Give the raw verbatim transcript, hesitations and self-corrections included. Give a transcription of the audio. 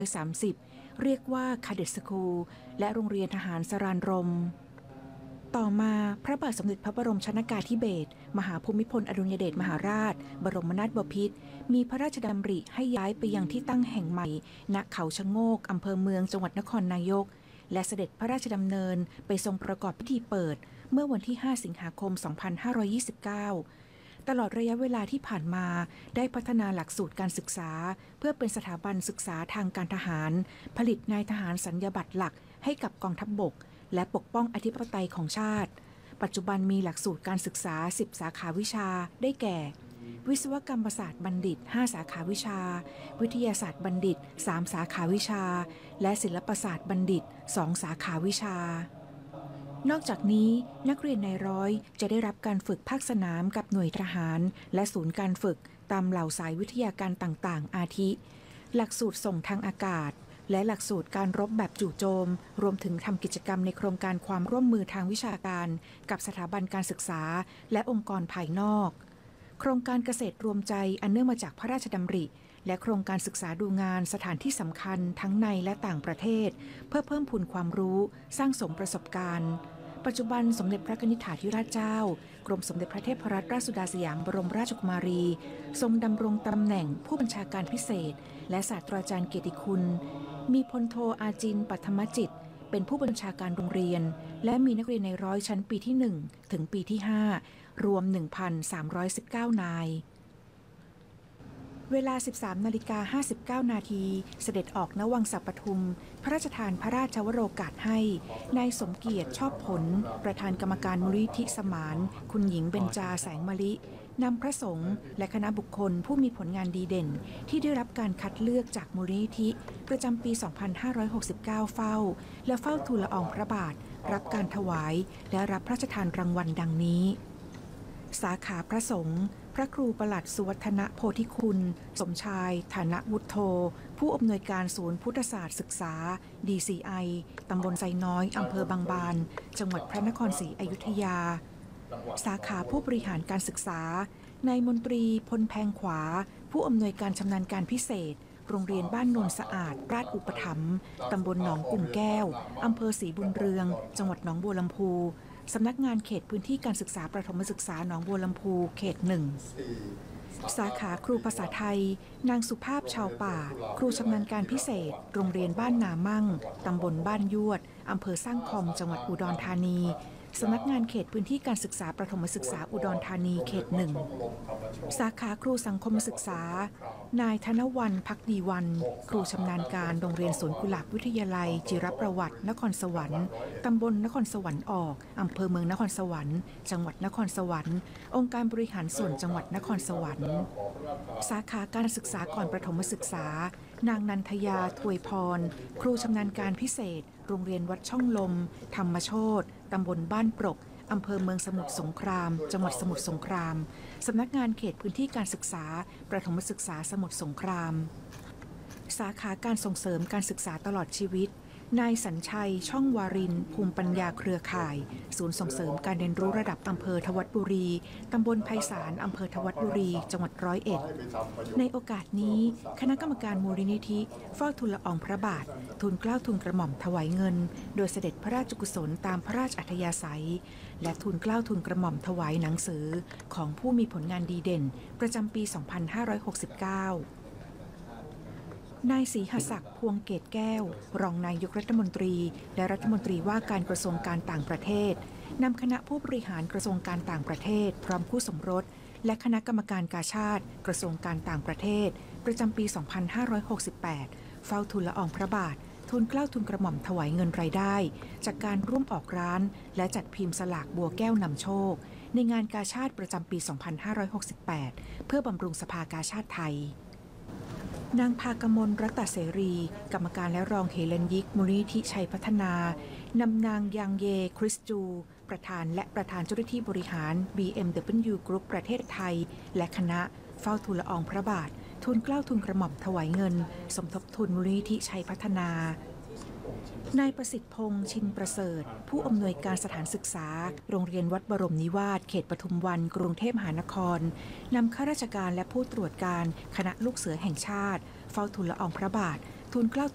สามสิบเรียกว่าคาเดตสคูลและโรงเรียนทหารสรานรมต่อมาพระบาทสมเด็จพระบรมชนกาธิเบศรมหาภูมิพลอดุลยเดชมหาราชบรมนาถบพิตรมีพระราชดำริให้ย้ายไปยังที่ตั้งแห่งใหม่ณเขาชะโงกอำเภอเมืองจังหวัดนครนายกและเสด็จพระราชดำเนินไปทรงประกอบพิธีเปิดเมื่อวันที่ห้าสิงหาคมสองพันห้าร้อยยี่สิบเก้าตลอดระยะเวลาที่ผ่านมาได้พัฒนาหลักสูตรการศึกษาเพื่อเป็นสถาบันศึกษาทางการทหารผลิตนายทหารสัญญาบัตรหลักให้กับกองทัพบกและปกป้องอธิปไตยของชาติปัจจุบันมีหลักสูตรการศึกษาสิบสาขาวิชาได้แก่วิศวกรรมศาสตร์บัณฑิตห้าสาขาวิชาวิทยาศาสตร์บัณฑิตสามสาขาวิชาและศิลปศาสตร์บัณฑิตสองสาขาวิชานอกจากนี้นักเรียนนายร้อยจะได้รับการฝึกภาคสนามกับหน่วยทหารและศูนย์การฝึกตามเหล่าสายวิทยาการต่างๆอาทิ หลักสูตรส่งทางอากาศและหลักสูตรการรบแบบจู่โจมรวมถึงทำกิจกรรมในโครงการความร่วมมือทางวิชาการกับสถาบันการศึกษาและองค์กรภายนอกโครงการเกษตรรวมใจอันเนื่องมาจากพระราชดำริและโครงการศึกษาดูงานสถานที่สำคัญทั้งในและต่างประเทศเพื่อเพิ่มพูนความรู้สร้างสมประสบการณ์ปัจจุบันสมเด็จพระนิธิธิราชเจ้ากรมสมเด็จพระเทพรัตนราชสุดาสยามบรมราชกุมารีทรงดำรงตำแหน่งผู้บัญชาการพิเศษและศาสตราจารย์เกียรติคุณมีพลโทอาจินปัทมจิตเป็นผู้บัญชาการโรงเรียนและมีนักเรียนในร้อยชั้นปีที่หนึ่งถึงปีที่ห้ารวม หนึ่งพันสามร้อยสิบเก้า นายเวลา สิบสามนาฬิกาห้าสิบเก้า นาทีเสด็จออกณวังสัปทุมพระราชทานพระราชวโรกาสให้นายสมเกียรติชอบผลประธานกรรมการมูลนิธิสมานคุณหญิงเบญจาแสงมะลินำพระสงฆ์และคณะบุคคลผู้มีผลงานดีเด่นที่ได้รับการคัดเลือกจากมูลนิธิประจำปี สองพันห้าร้อยหกสิบเก้า เฝ้าและเฝ้าทูลละอองพระบาทรับการถวายและรับพระราชทานรางวัลดังนี้สาขาพระสงฆ์พระครูประหลัดสุวัฒนโพธิคุณสมชายฐานะวุฒโธผู้อำนวยการศูนย์พุทธศาสตร์ศึกษา ดี ซี ไอ ตำบลไซน้อยอำเภอบางบานจังหวัดพระนครศรีอยุธยาสาขาผู้บริหารการศึกษานายมนตรีพลแพงขวาผู้อำนวยการชำนาญการพิเศษโรงเรียนบ้านโนนสะอาดราชอุปถัมภ์ตำบลหนองกุ่มแก้วอำเภอศรีบุญเรืองจังหวัดหนองบัวลำพูสำนักงานเขตพื้นที่การศึกษาประถมศึกษาหนองบัวลำพูเขตหนึ่งสาขาครูภาษาไทยนางสุภาพชาวป่าครูชำนาญการพิเศษโรงเรียนบ้านนามั่งตำบลบ้านยวดอำเภอสร้างคอมจังหวัดอุดรธานีสำนักงานเขตพื้นที่การศึกษาประถมศึกษาอุดรธานีเขตหนึ่งสาขาครูสังคมศึกษานายธนวรรณพักดีวันครูชำนาญการโรงเรียนสวนกุหลาบวิทยาลัยจิรประวัตินครสวรรค์ตำบลนครสวรรค์ออกอำเภอเมืองนครสวรรค์จังหวัดนครสวรรค์องค์การบริหารส่วนจังหวัดนครสวรรค์สาขาการศึกษาก่อนประถมศึกษานางนันทยาถวยพรครูชำนาญการพิเศษโรงเรียนวัดช่องลมธรรมโชติตำบลบ้านปรกอำเภอเมืองสมุทรสงครามจังหวัดสมุทรสงครามสำนักงานเขตพื้นที่การศึกษาประถมศึกษาสมุทรสงครามสาขาการส่งเสริมการศึกษาตลอดชีวิตนายสัญชัยช่องวารินภูมิปัญญาเครือข่ายศูนย์ส่งเสริมการเรียนรู้ระดับอำเภอทวัดบุรีตำบลไพศาลอำเภอทวัดบุรีจังหวัดร้อยเอ็ดในโอกาสนี้คณะกรรมการมูลนิธิเฝ้าทูลละอองพระบาททูลเกล้าทูลกระหม่อมถวายเงินโดยเสด็จพระราชกุศลตามพระราชอัธยาศัยและทูลเกล้าทูลกระหม่อมถวายหนังสือของผู้มีผลงานดีเด่นประจำปี สองพันห้าร้อยหกสิบเก้านายศรีหศักดิ์พวงเกตแก้วรองนายกรัฐมนตรีและรัฐมนตรีว่าการกระทรวงการต่างประเทศนำคณะผู้บริหารกระทรวงการต่างประเทศพร้อมคู่สมรสและคณะกรรมการกาชาดกระทรวงการต่างประเทศประจำปี สองพันห้าร้อยหกสิบแปด เฝ้าทูลละอองพระบาททูลเกล้าทูลกระหม่อมถวายเงินรายได้จากการร่วมออกร้านและจัดพิมพ์สลากบัวแก้วนำโชคในงานกาชาดประจำปี สองพันห้าร้อยหกสิบแปด เพื่อบำรุงสภากาชาดไทยนางภากมลรัตเสรีกรรมการและรองเฮเลนยิกมูลนิธิชัยพัฒนานำนางยังเยคริสจูประธานและประธานเจ้าหน้าที่บริหาร บี เอ็ม ดับเบิลยู Group ประเทศไทยและคณะเฝ้าทูลละอองพระบาททูลเกล้าทูลกระหม่อมถวายเงินสมทบทุนมูลนิธิชัยพัฒนานายประสิทธิพงษ์ชินประเสริฐผู้อำนวยการสถานศึกษาโรงเรียนวัดบรมนิวาสเขตปทุมวันกรุงเทพมหานครนำข้าราชการและผู้ตรวจการคณะลูกเสือแห่งชาติเฝ้าทูลละอองพระบาททูลเกล้า